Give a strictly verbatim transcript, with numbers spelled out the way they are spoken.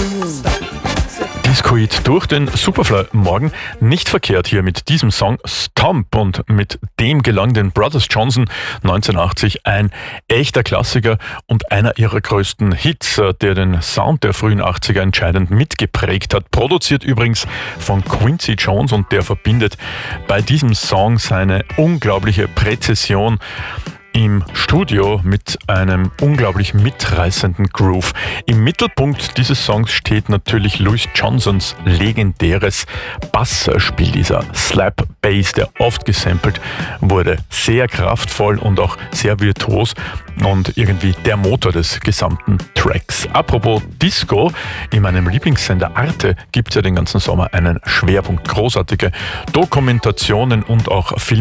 Discoid durch den Superfly-Morgen. Nicht verkehrt hier mit diesem Song Stomp, und mit dem gelang den Brothers Johnson neunzehnhundertachtzig ein echter Klassiker und einer ihrer größten Hits, der den Sound der frühen achtziger entscheidend mitgeprägt hat. Produziert übrigens von Quincy Jones, und der verbindet bei diesem Song seine unglaubliche Präzision im Studio mit einem unglaublich mitreißenden Groove. Im Mittelpunkt dieses Songs steht natürlich Louis Johnsons legendäres Bassspiel, dieser Slap Bass, der oft gesampelt wurde. Sehr kraftvoll und auch sehr virtuos und irgendwie der Motor des gesamten Tracks. Apropos Disco, in meinem Lieblingssender Arte gibt es ja den ganzen Sommer einen Schwerpunkt. Großartige Dokumentationen und auch Filme